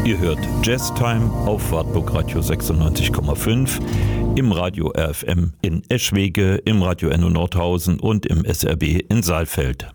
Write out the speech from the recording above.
Ihr hört Jazztime auf Wartburg Radio 96,5, im Radio RFM in Eschwege, im Radio Enno Nordhausen und im SRB in Saalfeld.